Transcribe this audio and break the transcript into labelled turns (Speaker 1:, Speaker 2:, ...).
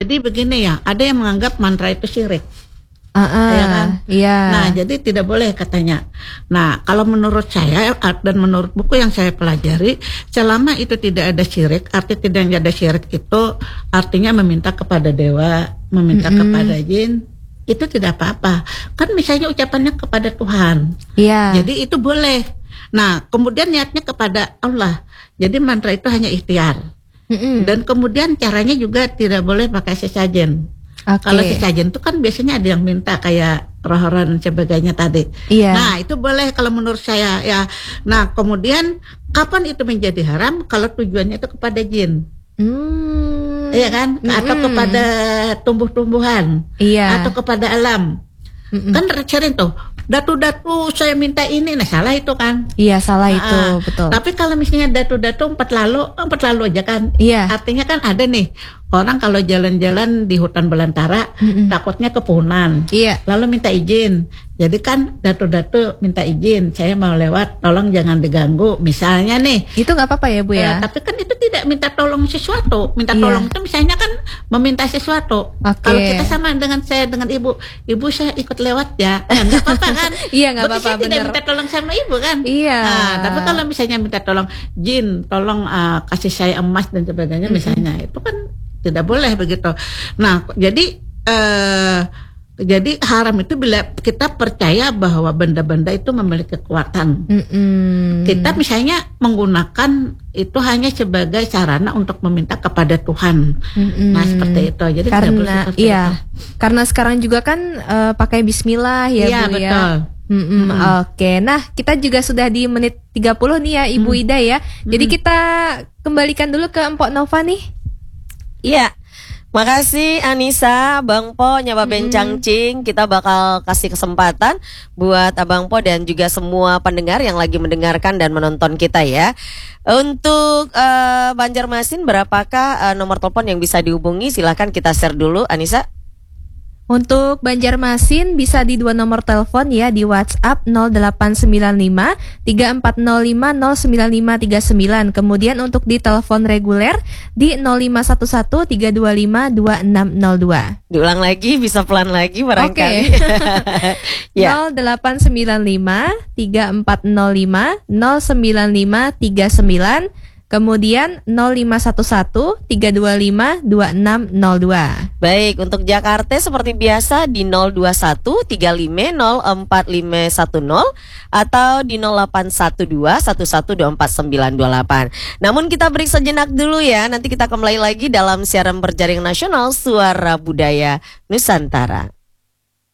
Speaker 1: Jadi begini ya, ada yang menganggap mantra itu syirik. Ya kan?
Speaker 2: Iya.
Speaker 1: Nah, jadi tidak boleh katanya. Nah, kalau menurut saya dan menurut buku yang saya pelajari, selama itu tidak ada syirik, arti tidak ada syirik itu artinya meminta kepada dewa, meminta kepada jin, itu tidak apa-apa. Kan misalnya ucapannya kepada Tuhan.
Speaker 2: Iya.
Speaker 1: Jadi itu boleh. Nah, kemudian niatnya kepada Allah. Jadi mantra itu hanya ikhtiar. Dan kemudian caranya juga tidak boleh pakai sesajen. Kalau sesajen itu kan biasanya ada yang minta kayak roh-roh dan sebagainya tadi.
Speaker 2: Iya.
Speaker 1: Nah, itu boleh kalau menurut saya ya. Nah, kemudian kapan itu menjadi haram? Kalau tujuannya itu kepada jin. Iya kan? Atau kepada tumbuh-tumbuhan.
Speaker 2: Iya.
Speaker 1: Atau kepada alam. Kan sering tuh, datu-datu saya minta ini, nah salah itu kan?
Speaker 2: Iya, salah itu, betul.
Speaker 1: Tapi kalau misalnya datu-datu empat lalu aja kan?
Speaker 2: Iya.
Speaker 1: Artinya kan ada nih orang kalau jalan-jalan di hutan belantara takutnya kepunan.
Speaker 2: Iya.
Speaker 1: Lalu minta izin. Jadi kan datu-datu minta izin, saya mau lewat, tolong jangan diganggu. Misalnya nih.
Speaker 2: Itu nggak apa-apa ya Bu ya?
Speaker 1: Tapi kan itu tidak minta tolong sesuatu. Minta tolong itu misalnya kan meminta sesuatu. Kalau kita sama dengan saya dengan ibu saya ikut lewat ya, nggak apa-apa kan?
Speaker 2: Iya, nggak apa-apa.
Speaker 1: Saya tidak minta tolong sama ibu kan?
Speaker 2: Iya.
Speaker 1: Nah, tapi kalau misalnya minta tolong jin, tolong kasih saya emas dan sebagainya, misalnya itu kan tidak boleh begitu. Nah, jadi haram itu bila kita percaya bahwa benda-benda itu memiliki kekuatan. Kita misalnya menggunakan itu hanya sebagai sarana untuk meminta kepada Tuhan. Nah, seperti itu. Jadi
Speaker 2: karena sekarang juga kan pakai bismillah ya
Speaker 1: iya,
Speaker 2: Bu
Speaker 1: betul.
Speaker 2: ya. Oke. Nah, kita juga sudah di menit 30 nih ya Ibu Ida ya. Jadi kita kembalikan dulu ke Mpok Nova nih.
Speaker 3: Iya. Makasih Anissa, Bang Po, Nyaba Bencang Cing. Kita bakal kasih kesempatan buat Abang Po dan juga semua pendengar yang lagi mendengarkan dan menonton kita ya. Untuk Banjarmasin, berapakah nomor telepon yang bisa dihubungi? Silahkan kita share dulu, Anissa.
Speaker 2: Untuk Banjarmasin bisa di 2 nomor telepon ya, di WhatsApp 0895 3405 09539. Kemudian untuk di telepon reguler di 0511 325 2602.
Speaker 3: Diulang lagi, bisa pelan lagi barangkali.
Speaker 2: Ya. 0895 3405 09539. Kemudian 0511 325 2602.
Speaker 3: Baik, untuk Jakarta seperti biasa di 021 35 04510 atau di 0812 1124 928. Namun kita break sejenak dulu ya. Nanti kita kembali lagi dalam siaran berjaring nasional Suara Budaya Nusantara.